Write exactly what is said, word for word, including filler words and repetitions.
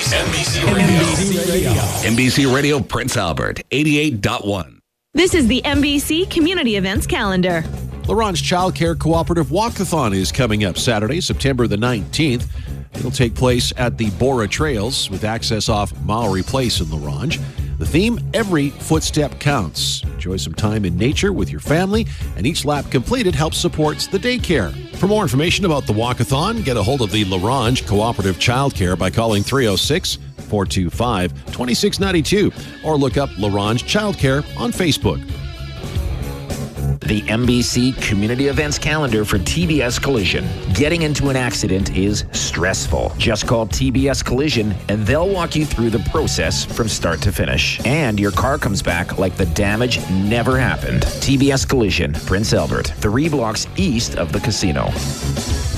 N B C Radio. N B C Radio Prince Albert, eighty-eight point one. This is the N B C Community Events Calendar. La Ronge Child Care Cooperative Walkathon is coming up Saturday, September the nineteenth. It'll take place at the Bora Trails with access off Maori Place in La Ronge. The theme, Every Footstep Counts. Enjoy some time in nature with your family, and each lap completed helps support the daycare. For more information about the walkathon, get a hold of the La Ronge Cooperative Child Care by calling three oh six, four two five, two six nine two or look up La Ronge Child Care on Facebook. The N B C Community Events Calendar for T B S Collision. Getting into an accident is stressful. Just call T B S Collision and they'll walk you through the process from start to finish. And your car comes back like the damage never happened. T B S Collision, Prince Albert, three blocks east of the casino.